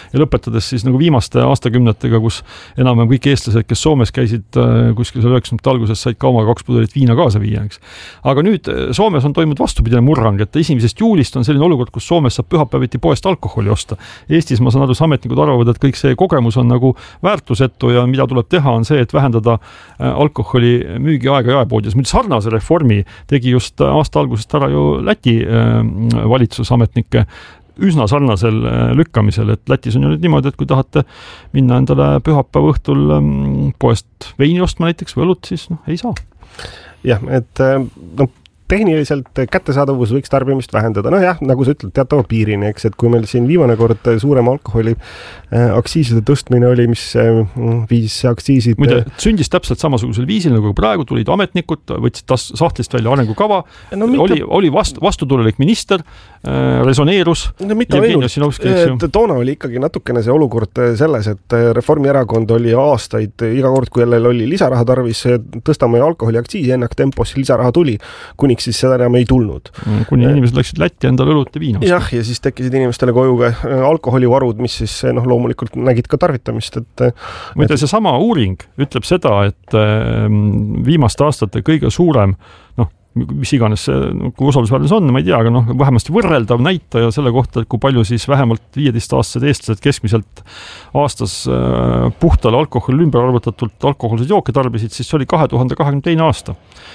ja lõpetades siis nagu viimaste aastakümnetega, kus enam kõik eestlased, kes Soomes käisid kuskil 90. alguses, said ka oma 2 pudelit viina kaasa viia, eks. Aga nüüd Soomes on toimunud vastupidine murrang, et 1. juulist on selline olukord, kus Soomes saab pühapäeviti poest alkoholi osta. Eestis ma saan aru, ametnikud arvavad, et kõik see kogemus on nagu väärtusetu ja mida tuleb teha, on see, et vähendada alkoholi müügiaega jaepoodides. Nüüd sarnase reformi tegi just aasta algusest ära ju Läti valitsusametnike üsna sarnasel lükkamisel, et Lätis on ju nüüd niimoodi, et kui tahate minna endale pühapäeva õhtul poest veini ostma näiteks või õlut, siis ei saa. Jah, et tehniliselt kättesaadavus võiks tarbimist vähendada. Jah, nagu sa ütled, teatava piirini, eks, et kui meil siin viimane kord suurem alkoholi aktsiiside tõstmine oli, mis viis aktsiisid... Muide, sündis täpselt samasugusel viisil, nagu praegu tulid ametnikud, võtsid sahtlist välja arengukava, oli vastutulelik minister, resoneerus. Mitte ainult, toona oli ikkagi natukene see olukord selles, et Reformierakond oli aastaid, iga kord, kui jälle oli lisaraha tarvis, tõstame alkoholi aktsiisi, ennaktempos lisaraha tuli, kuni siis seda enam ei tulnud. Kuni inimesed läksid Lätti endale õlut ja viina. Jah, ja siis tekkisid inimestele koju ka alkoholivarud, mis siis loomulikult nägid ka tarvitamist. Muide, see sama uuring ütleb seda, et viimaste aastate kõige suurem, mis iganes kui osalusväärnes on, ma ei tea, aga vähemasti võrreldav näitaja selle kohta, et kui palju siis vähemalt 15-aastased eestlased keskmiselt aastas puhtale alkoholi ümber arvutatult alkoholseid jooke tarbisid, siis oli 2022. aasta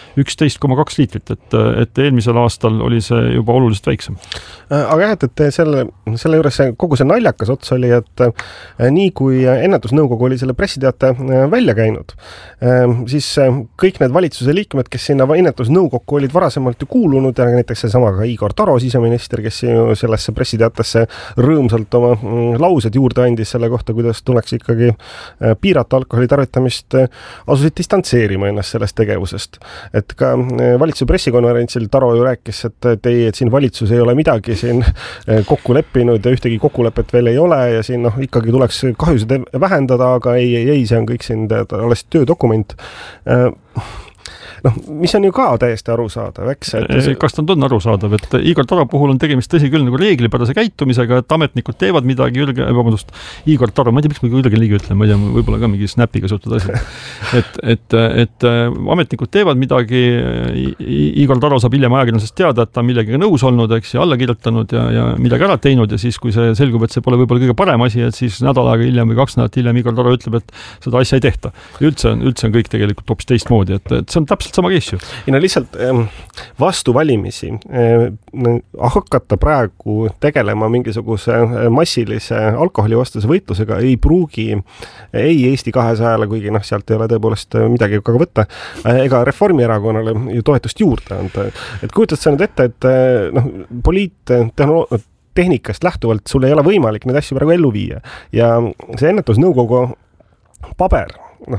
11,2 liitrit, et eelmisel aastal oli see juba oluliselt väiksem. Aga jah, et selle juures kogu see naljakas ots oli, et nii kui ennetusnõukogu oli selle pressiteate välja käinud, siis kõik need valitsuse liikmed, kes sinna ennetusnõukokku olid varasemalt ju kuulunud ja näiteks seesama ka Igor Taro, siseminister, kes ju sellesse pressiteatesse rõõmsalt oma laused juurde andis selle kohta, kuidas tuleks ikkagi piirata alkoholi tarvitamist, asusid distantseerima ennast sellest tegevusest. Et ka valitsuse pressikonverentsil Taro ju rääkis, et siin valitsus ei ole midagi siin kokku leppinud ja ühtegi kokkulepet veel ei ole ja siin ikkagi tuleks kahjusid vähendada, aga ei, see on kõik siin alles töödokument. Mis on ju ka täiesti arusaadav, eks? Kas ta on arusaadav, et Igor Taro puhul on tegemist tõsi küll nagu reeglipärase käitumisega, et ametnikud teevad midagi, Igor Taro, ma ei tea, miks ma Jürgen Ligi ütlen, ma ei tea, võib-olla ka mingi snappiga suhtud asjad. Et ametnikud teevad midagi, Igor Taro saab hiljem ajakirjandusest teada, et ta on millegagi nõus olnud, eks, ja alla kirjutanud ja midagi ära teinud ja siis, kui see selgub, et see pole võib-olla kõige parem asi, et siis nädal aega hiljem või 2 nädalat hiljem Igor Taro ütleb, et seda asja ei tehta. Ja üldse on kõik tegelikult hoopis teistmoodi, et see on täpselt sama case ju. Ja lihtsalt vastu valimisi hakata praegu tegelema mingisuguse massilise alkoholivastase võitlusega ei pruugi ei Eesti 200-le, kuigi sealt ei ole tõepoolest midagi ka võtta, ega Reformierakonnale ju toetust juurde anda. Et kujutad sa nüüd ette, et tehnikast lähtuvalt sul ei ole võimalik neid asju praegu ellu viia. Ja see ennetusnõukogu paber,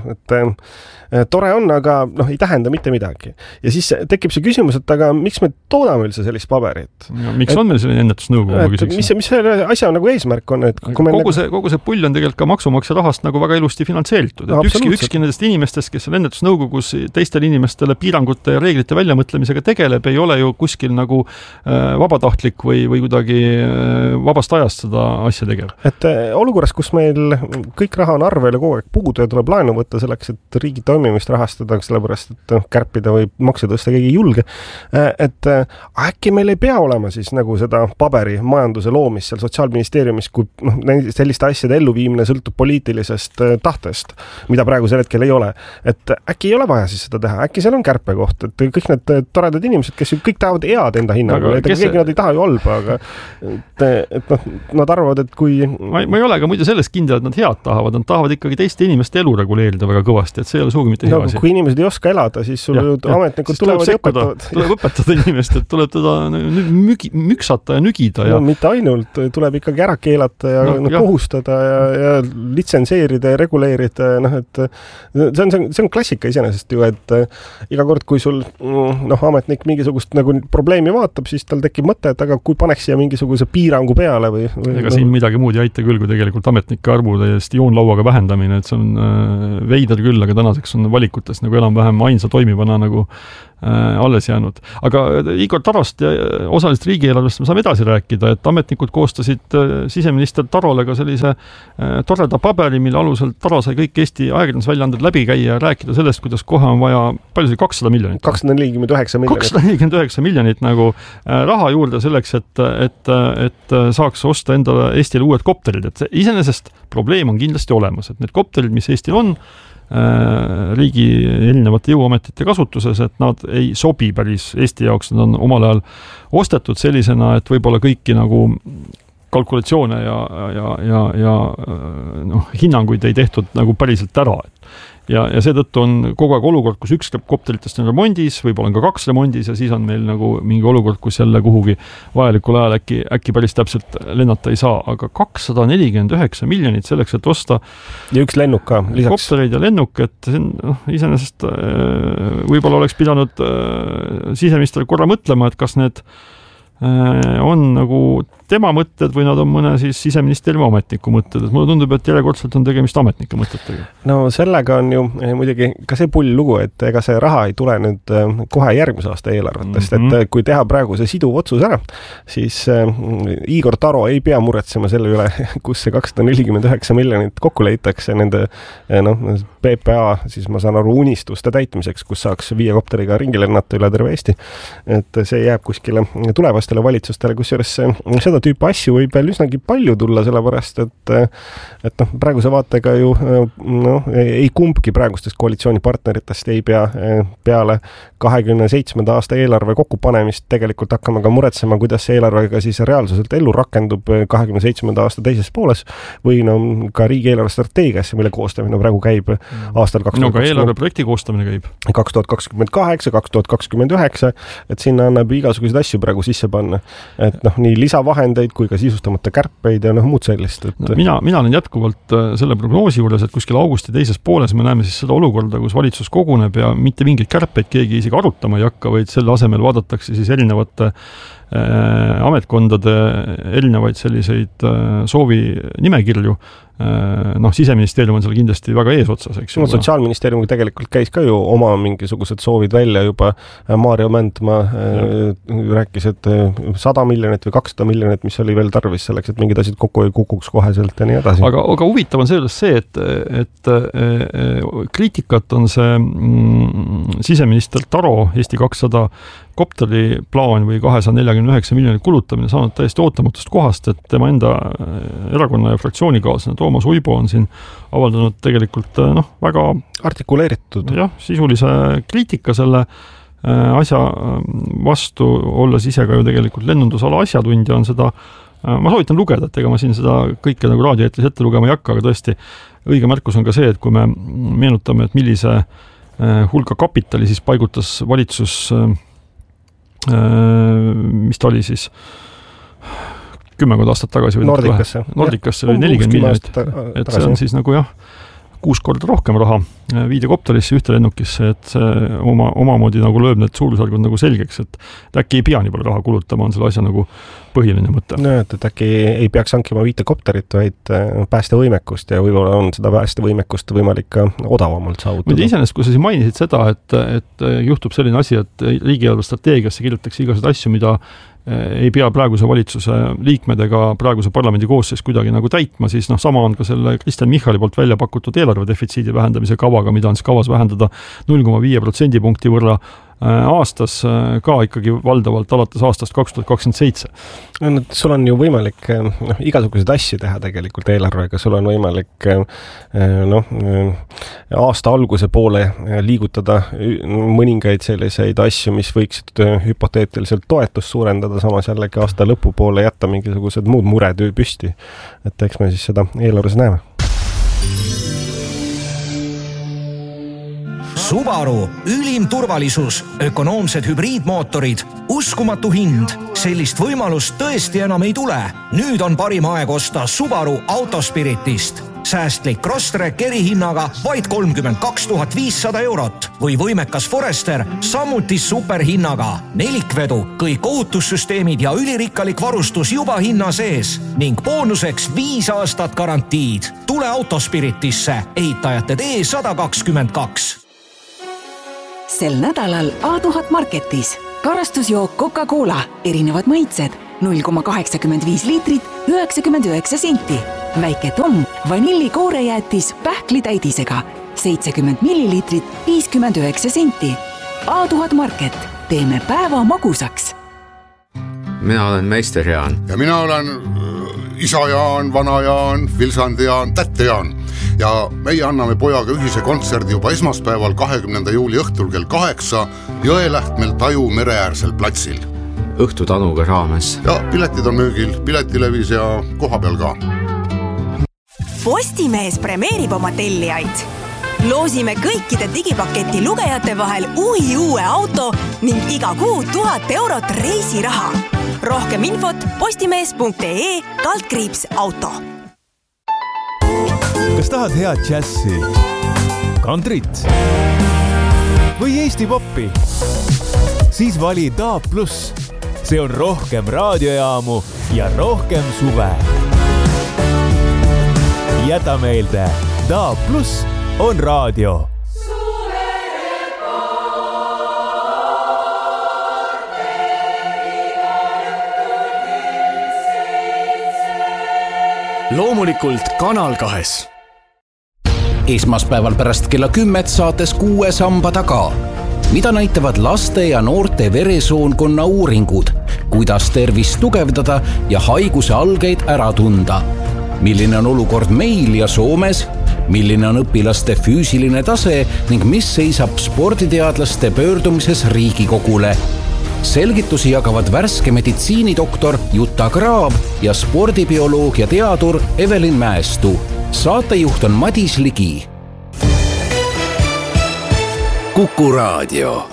tore on, aga ei tähenda mitte midagi. Ja siis tekib see küsimus, et aga miks me toodame üldse sellist paberit? Miks on meil selline ennetusnõukogu? Mis selle asja nagu eesmärk on? Et kogu see pull on tegelikult ka maksumaksja rahast nagu väga ilusti finantseeritud. Ükski nendest inimestest, kes on ennetusnõukogus teistele inimestele piirangute ja reeglite väljamõtlemisega tegeleb, ei ole ju kuskil nagu vabatahtlik või kuidagi vabast ajast seda asja tegev. Et olukorras, kus meil kõik raha on arvele kogu aeg puudu ja tuleb laenu võtta selleks, et riigi toimimist rahastada, sellepärast, et kärpida või makse tõsta keegi ei julge. Et äkki meil ei pea olema siis nagu seda paberi majanduse loomist seal Sotsiaalministeeriumis, kui selliste asjade elluviimine sõltub poliitilisest tahtest, mida praegu sel hetkel ei ole. Et äkki ei ole vaja siis seda teha, äkki seal on kärpekoht, et kõik need toredad inimesed, kes ju kõik tahavad head enda hinnangul, et keegi nad ei taha ju halba, aga nad arvavad, et kui... Ma ei ole ka muide sellest kindel, et nad head tahavad, nad tahavad ikkagi teiste inimeste elu reguleerida väga kõvasti, et see ei ole suugi mitte hea asi. Kui inimesed ei oska elada, siis sul ametnikud tulevad ja õpetavad. Tuleb õpetada inimest, et tuleb teda müksata ja nügida. No mitte ainult, tuleb ikkagi ära keelata ja kohustada ja litsenseerida ja reguleerida. Et see on klassika iseenesest ju, et iga kord, kui sul ametnik mingisugust nagu probleemi vaatab, siis tal tekib mõte, et aga kui paneks siia mingisuguse piirangu peale või ega siin midagi muud ei aita küll, kui tegelikult ametnike arvu täiesti joonlauaga vähendamine, et see on veider küll, aga tänaseks on valikutes nagu enam-vähem ainsa toimivana nagu alles jäänud. Aga Igor Tarost ja osaliselt riigieelarvest me saame edasi rääkida, et ametnikud koostasid siseminister Tarole ka sellise toreda paberi, mille alusel Taro sai kõik Eesti ajakirjandusväljaanded läbi käia ja rääkida sellest, kuidas kohe on vaja, palju see 200 miljonit? 249 miljonit. 249 miljonit nagu raha juurde selleks, et saaks osta endale Eestile uued kopterid. Et iseenesest probleem on kindlasti olemas, et need kopterid, mis Eestil on, riigi erinevate jõuametite kasutuses, et nad ei sobi päris Eesti jaoks, nad on omal ajal ostetud sellisena, et võib-olla kõiki nagu kalkulatsioone ja hinnanguid ei tehtud nagu päriselt ära. Ja seetõttu on kogu aeg olukord, kus üks kopteritest on remondis, võib-olla on ka 2 remondis ja siis on meil nagu mingi olukord, kus jälle kuhugi vajalikul ajal äkki päris täpselt lennata ei saa, aga 249 miljonit selleks, et osta ja üks lennuk ka lisaks. Koptereid ja lennuk, et iseenesest võib-olla oleks pidanud siseminister korra mõtlema, et kas need on nagu tema mõtted või nad on mõne siis siseministeeriumi ametniku mõtted, et mulle tundub, et järjekordselt on tegemist ametnike mõtetega. No sellega on ju muidugi ka see pull lugu, et ega see raha ei tule nüüd kohe järgmise aasta eelarvetest, et kui teha praegu see siduv otsus ära, siis Igor Taro ei pea muretsema selle üle, kus see 249 miljonit kokku leitakse nende PPA, siis ma saan aru unistuste täitmiseks, kus saaks 5 kopteriga ringi lennata üle terve Eesti. Et see jääb kuskile tulevastele valitsustele, kusjuures seda tüüpi asju võib veel üsnagi palju tulla, sellepärast, et praeguse vaatega ju ei kumbki praegustest koalitsioonipartneritest ei pea peale 27. aasta eelarve kokkupanemist tegelikult hakkama ka muretsema, kuidas see eelarvega siis reaalsuselt ellu rakendub 27. aasta teises pooles või ka riigieelarve strateegiasse, mille koostamine praegu käib aastal 2020. Ka eelarveprojekti koostamine käib. 2028, 2029, et sinna annab igasuguseid asju praegu sisse panna. Et nii lisavahendeid kui ka sisustamata kärpeid ja muud sellist. Et... Mina olen jätkuvalt selle prognoosi juures, et kuskil augusti teises pooles me näeme siis seda olukorda, kus valitsus koguneb ja mitte mingeid kärpeid keegi isegi arutama ei hakka, vaid selle asemel vaadatakse siis erinevate ametkondade erinevaid selliseid soovi nimekirju. Siseministeerium on seal kindlasti väga eesotsas, eks ju. Sotsiaalministeerium tegelikult käis ka ju oma mingisugused soovid välja juba. Maarja Mändmaa rääkis, et 100 miljonit või 200 miljonit, mis oli veel tarvis selleks, et mingid asjad kokku ei kukuks koheselt ja nii edasi. Aga huvitav on selles see, et kriitikat on see siseminister Taro Eesti 200 kopteri plaan või 249 miljonit kulutamine saanud täiesti ootamatust kohast, et tema enda erakonna ja fraktsioonikaaslane Toomas Uibo on siin avaldanud tegelikult väga artikuleeritud sisulise kriitika selle asja vastu, olles ise ka ju tegelikult lennundusala asjatundja on seda, ma soovitan lugeda, et ega ma siin seda kõike nagu raadioeetris ette lugema ei hakka, aga tõesti õige märkus on ka see, et kui me meenutame, et millise hulka kapitali siis paigutas valitsus mis ta oli siis 10 aastat tagasi või Nordikasse oli 40 miljonit, et see on siis nagu 6 korda rohkem raha viide kopterisse ühte lennukisse, et see omamoodi nagu lööb need suurusjärgud nagu selgeks, et äkki ei pea nii palju raha kulutama, on selle asja nagu põhiline mõte. Et äkki ei peaks hankima 5 kopterit, vaid päästevõimekust ja võib-olla on seda päästevõimekust võimalik ka odavamalt saavutada. Iseenesest, kui sa siin mainisid seda, et juhtub selline asi, et riigieelarve strateegiasse kirjutatakse igasuguseid asju, mida ei pea praeguse valitsuse liikmed ega praeguse parlamendi koosseis kuidagi nagu täitma, siis sama on ka selle Kristen Michali poolt välja pakutud eelarve defitsiidi vähendamise kavaga, mida on siis kavas vähendada 0,5% punkti võrra aastas ka ikkagi valdavalt alates aastast 2027. Sul on ju võimalik igasuguseid asju teha tegelikult eelarvega, sul on võimalik aasta alguse poole liigutada mõningaid selliseid asju, mis võiksid hüpoteetiliselt toetust suurendada, samas jällegi aasta lõpu poole jätta mingisugused muud mured püsti. Et eks me siis seda eelarves näeme. Subaru, ülim turvalisus, ökonoomsed hübriidmootorid, uskumatu hind. Sellist võimalust tõesti enam ei tule. Nüüd on parim aeg osta Subaru Autospiritist. säästlik Crosstrek erihinnaga vaid 32 500 eurot või võimekas Forester samuti superhinnaga. Nelikvedu, kõik ohutussüsteemid ja ülirikkalik varustus juba hinna sees ning boonuseks 5 aastat garantiid. Tule Autospiritisse, ehitajate tee 122. Sel nädalal A1000 Marketis karastusjook Coca-Cola, erinevad maitsed, 0,85 liitrit, 99 senti. Väike Tom, vanillikoorejäätis pähklitäidisega, 70 milliliitrit, 59 senti. A1000 Market, teeme päeva magusaks. Mina olen meister Jaan. Ja mina olen isa Jaan, vana Jaan, Vilsand Jaan, tätte Jaan. Ja meie anname pojaga ühise kontserdi juba esmaspäeval 20. juuli õhtul kell 8 Jõelähtmel Taju mereäärsel platsil. Õhtutanuga raames. Ja piletid on müügil, piletilevis ja koha peal ka. Postimees premeerib oma tellijaid. Loosime kõikide digipaketi lugejate vahel uue auto ning iga kuu 1000 eurot reisiraha. Rohkem infot postimees.ee/auto. Kas tahad head džässi, kantrit või Eesti poppi? Siis vali DAB+. See on rohkem raadiojaamu ja rohkem suve. Jäta meelde, DAB+ on raadio. Loomulikult Kanal 2. Esmaspäeval pärast kella 10 saates 6 samba taga. Mida näitavad laste ja noorte veresoonkonna uuringud? Kuidas tervist tugevdada ja haiguse algeid ära tunda? Milline on olukord meil ja Soomes? Milline on õpilaste füüsiline tase ning mis seisab sporditeadlaste pöördumises Riigikogule? Selgitusi jagavad värske meditsiinidoktor Jutta Graab ja spordibioloog ja teadur Evelin Mäestu. Saatejuht on Madis Ligi. Kuku Raadio.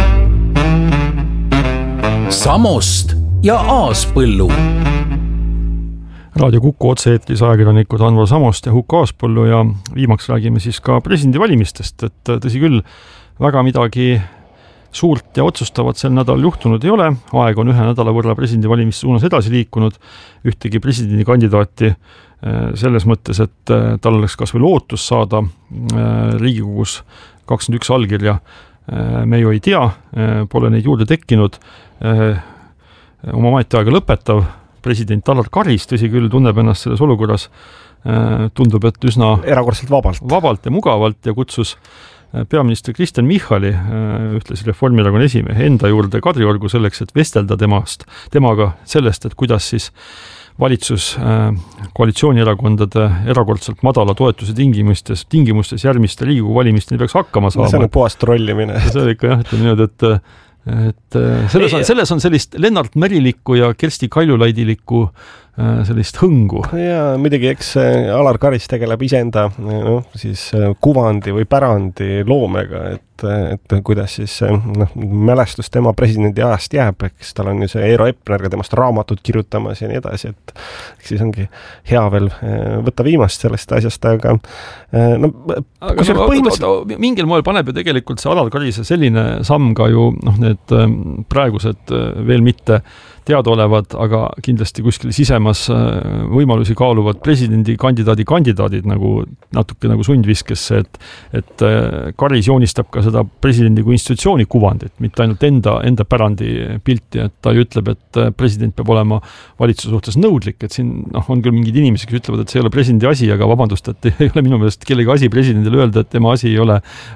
Samost ja Aaspõllu. Raadio Kuku otse-eetris ajakirjanikud Anvo Samost ja Huko Aaspõllu ja viimaks räägime siis ka presidendivalimistest, et tõsi küll, väga midagi suurt ja otsustavat sel nädal juhtunud ei ole. Aeg on 1 nädala võrra presidendivalimiste suunas edasi liikunud. Ühtegi presidendikandidaati selles mõttes, et tal oleks kas või lootus saada Riigikogus 21 allkirja. Me ju ei tea, pole neid juurde tekkinud. Oma ametiaega lõpetav president Alar Karis, tõsi küll, tunneb ennast selles olukorras, tundub, et üsna erakordselt vabalt ja mugavalt ja kutsus peaminister Kristen Michali, ühtlasi Reformierakonna esimehe enda juurde Kadriorgu selleks, et vestelda temaga sellest, et kuidas siis valitsus koalitsioonierakondade erakordselt madala toetuse tingimustes järgmiste Riigikogu valimisteni peaks hakkama saama. See on puhast trollimine. See on ikka jah, ütleme niimoodi, et selles on sellist Lennart Merilikku ja Kersti Kaljulaidilikku sellist hõngu. Ja midagi, eks Alar Karis tegeleb iseenda siis kuvandi või pärandi loomega, et kuidas siis mälestus tema presidendi ajast jääb, eks tal on ju see Eero Epner ka temast raamatut kirjutamas ja nii edasi, et siis ongi hea veel võtta viimast sellest asjast, aga mingil moel paneb ju tegelikult see Alar Karise selline samm ka ju need praegused veel mitte teadaolevad, aga kindlasti kuskil sisemas võimalusi kaaluvad presidendikandidaadid nagu natuke nagu sundviskesse, et Karis joonistab ka seda presidendi kui institutsiooni kuvandit, mitte ainult enda pärandi pilti, et ta ju ütleb, et president peab olema valitsuse suhtes nõudlik, et siin on küll mingid inimesed, kes ütlevad, et see ei ole presidendi asi, aga vabandust, et ei ole minu meelest kellegi asi presidendile öelda, et tema asi ei ole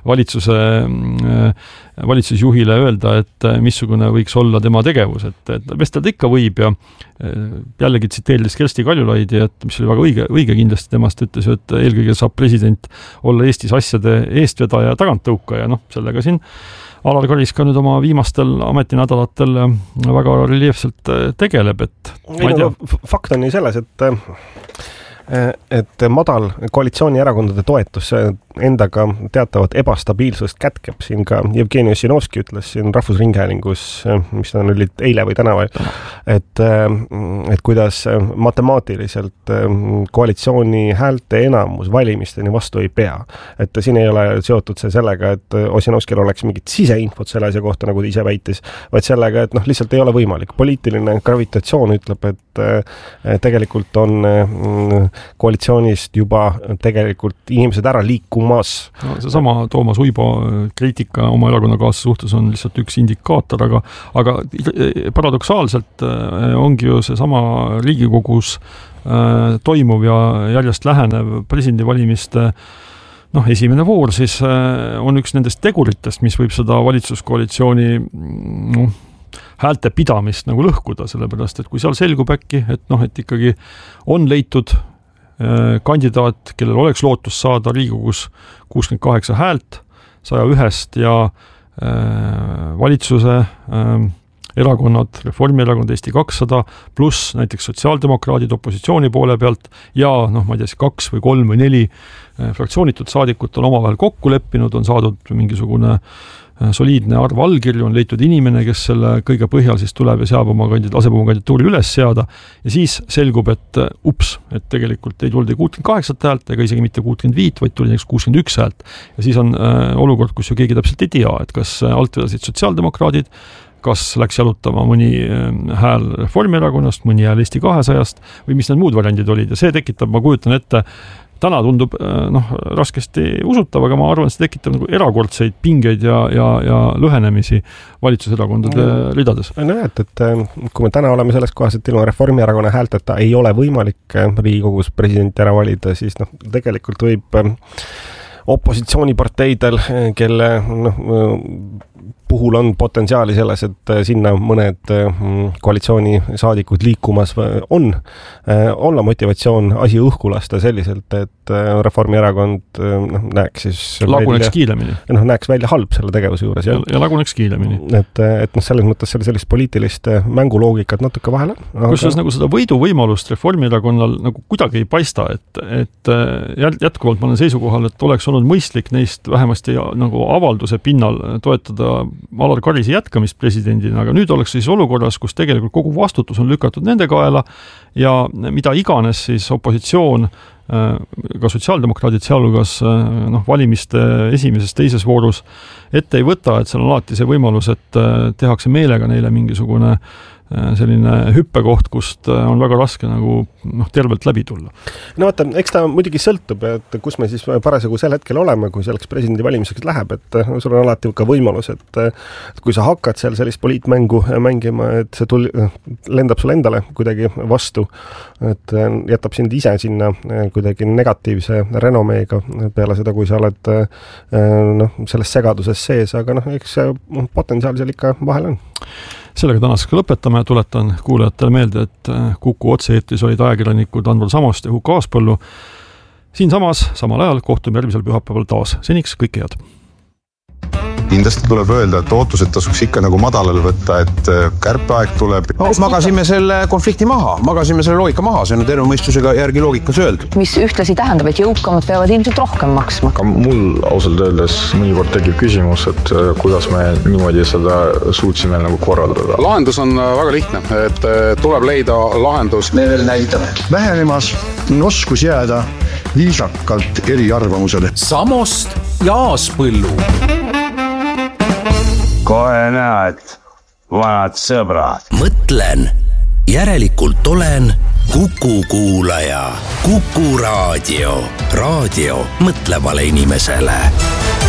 valitsusjuhile öelda, et missugune võiks olla tema tegevus, et vestelda ikka võib ja jällegi tsiteerides Kersti Kaljulaidi, et mis oli väga õige kindlasti temast, ütles, et eelkõige saab president olla Eestis asjade eestvedaja ja taganttõukaja, sellega siin Alar Karis ka nüüd oma viimastel ametinädalatel väga reljeefselt tegeleb, et ma ei tea. Fakt on ju selles, et madal koalitsioonierakondade toetus endaga teatavat ebastabiilsust kätkeb. Siin ka Jevgeni Ossinovski ütles siin Rahvusringhäälingus, mis ta oli eile või täna, et kuidas matemaatiliselt koalitsiooni häälte enamus valimisteni vastu ei pea. Et siin ei ole seotud see sellega, et Ossinovskil oleks mingit siseinfot selle asja kohta, nagu ta ise väitis, vaid sellega, et lihtsalt ei ole võimalik. Poliitiline gravitatsioon ütleb, et tegelikult on koalitsioonist juba tegelikult inimesed ära liikumas. No, see sama Toomas Uibo kriitika oma erakonnakaaslase suhtes on lihtsalt üks indikaator, aga paradoksaalselt ongi ju see sama Riigikogus toimuv ja järjest lähenev presidendivalimiste esimene voor siis on üks nendest teguritest, mis võib seda valitsuskoalitsiooni häälte pidamist nagu lõhkuda, sellepärast, et kui seal selgub äkki, et ikkagi on leitud kandidaat, kellel oleks lootus saada Riigikogus 68 häält 101 ja valitsuse erakonnad, Reformierakond, Eesti 200 pluss näiteks sotsiaaldemokraadid opositsiooni poole pealt ja ma ei tea, 2 või 3 või 4 fraktsioonitud saadikut on omavahel kokku leppinud, on saadud mingisugune soliidne arv allkirju, on leitud inimene, kes selle kõige põhjal siis tuleb ja laseb oma kandidatuuri üles seada ja siis selgub, et et tegelikult ei tuldi 68 häält ega isegi mitte 65, vaid tuli näiteks 61 häält ja siis on olukord, kus ju keegi täpselt ei tea, et kas alt vedasid sotsiaaldemokraadid, kas läks jalutama mõni hääl Reformierakonnast, mõni hääl Eesti 200-st või mis need muud variandid olid ja see tekitab, ma kujutan ette, täna tundub raskesti usutav, aga ma arvan, et see tekitab nagu erakordseid pingeid ja lõhenemisi valitsuserakondade ridades. Näed, et kui me täna oleme selles kohas, et ilma Reformierakonna häälteta ei ole võimalik Riigikogus presidenti ära valida, siis tegelikult võib opositsiooniparteidel, kelle puhul on potentsiaali selles, et sinna mõned koalitsioonisaadikud liikumas on, olla motivatsioon asi õhku lasta selliselt, et Reformierakond näeks siis laguneks kiilemini. Näeks välja halb selle tegevuse juures. Ja laguneks kiilemini. Et selles mõttes sellist poliitilist mänguloogikat natuke vahele. Kusjuures nagu seda võiduvõimalust Reformierakonnal nagu kuidagi ei paista, et jätkuvalt ma olen seisukohal, et oleks olnud mõistlik neist vähemasti nagu avalduse pinnal toetada Alar Karise jätkamist presidendina, aga nüüd oleks siis olukorras, kus tegelikult kogu vastutus on lükatud nende kaela ja mida iganes siis opositsioon, ka sotsiaaldemokraadid sealhulgas valimiste esimeses, teises voorus ette ei võta, et seal on alati see võimalus, et tehakse meelega neile mingisugune selline hüppekoht, kust on väga raske nagu tervelt läbi tulla. No vaata, eks ta muidugi sõltub, et kus me siis parasjagu sel hetkel oleme, kui selleks presidendi valimiseks läheb, et sul on alati ka võimalus, et kui sa hakkad seal sellist poliitmängu mängima, et see lendab sulle endale kuidagi vastu, et jätab sind ise sinna kuidagi negatiivse renomeega peale seda, kui sa oled selles segaduses sees, aga eks see potentsiaal seal ikka vahel on. Sellega tänaseks lõpetame, tuletan kuulajatele meelde, et Kuku otse-eetris olid ajakirjanikud Andrul Samost ja Huko Aaspõllu. Siinsamas, samal ajal kohtume järgmisel pühapäeval taas. Seniks kõike head. Kindlasti tuleb öelda, et ootused tasuks ikka nagu madalal võtta, et kärpeaeg tuleb. Magasime selle konflikti maha, magasime selle loogika maha, see on terve mõistusega järgi loogikas öeldud. Mis ühtlasi tähendab, et jõukamad peavad ilmselt rohkem maksma. Ka mul ausalt öeldes mõnikord tekib küsimus, et kuidas me niimoodi seda suutsime nagu korraldada. Lahendus on väga lihtne, et tuleb leida lahendus. Me veel näitame. Vähenemas on oskus jääda viisakalt eri arvamusele. Samost ja Aaspõllu. Kohe näed, vanad sõbrad. Mõtlen, järelikult olen Kuku kuulaja. Kuku raadio. Raadio mõtlevale inimesele.